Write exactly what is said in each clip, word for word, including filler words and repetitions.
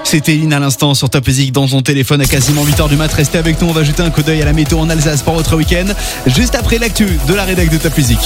C'était In à l'instant sur Top Music dans ton téléphone à quasiment huit heures du mat. Restez avec nous, on va jeter un coup d'œil à la météo en Alsace pour votre week-end. Juste après l'actu de la rédac de Top Music.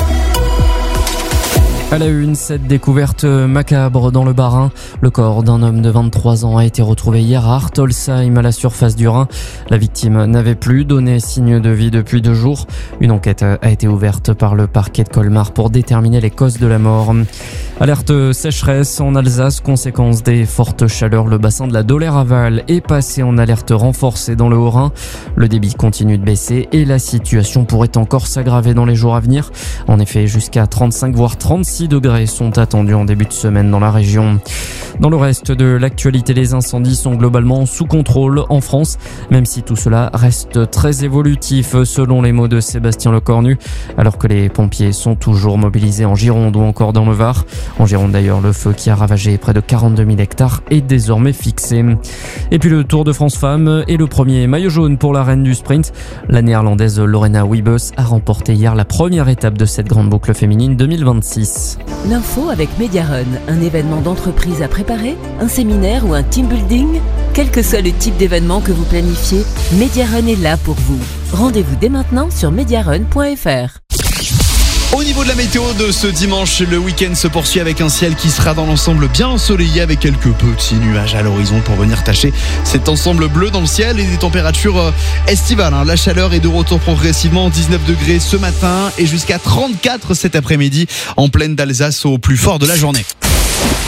À la une, cette découverte macabre dans le Bas-Rhin. Le corps d'un homme de vingt-trois ans a été retrouvé hier à Artolsheim, à la surface du Rhin. La victime n'avait plus donné signe de vie depuis deux jours. Une enquête a été ouverte par le parquet de Colmar pour déterminer les causes de la mort. Alerte sécheresse en Alsace, conséquence des fortes chaleurs. Le bassin de la Doller-Aval est passé en alerte renforcée dans le Haut-Rhin. Le débit continue de baisser et la situation pourrait encore s'aggraver dans les jours à venir. En effet, jusqu'à trente-cinq voire trente-six degrés sont attendus en début de semaine dans la région. Dans le reste de l'actualité, les incendies sont globalement sous contrôle en France, même si tout cela reste très évolutif selon les mots de Sébastien Lecornu, alors que les pompiers sont toujours mobilisés en Gironde ou encore dans le Var. En Gironde d'ailleurs, le feu qui a ravagé près de quarante-deux mille hectares est désormais fixé. Et puis le Tour de France Femmes et le premier maillot jaune pour la reine du sprint. La néerlandaise Lorena Wiebes a remporté hier la première étape de cette grande boucle féminine deux mille vingt-six. L'info avec Mediarun, un événement d'entreprise à préparer, un séminaire ou un team building. Quel que soit le type d'événement que vous planifiez, Mediarun est là pour vous. Rendez-vous dès maintenant sur mediarun point f r. Au niveau de la météo de ce dimanche, le week-end se poursuit avec un ciel qui sera dans l'ensemble bien ensoleillé avec quelques petits nuages à l'horizon pour venir tacher cet ensemble bleu dans le ciel et des températures estivales. La chaleur est de retour progressivement, dix-neuf degrés ce matin et jusqu'à trente-quatre cet après-midi en plaine d'Alsace au plus fort de la journée.